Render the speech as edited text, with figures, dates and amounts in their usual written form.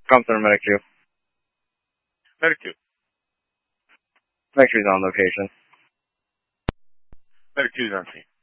Come through, Medic 2. Medic 2. Make sure he's on location. Medic 2 is on scene.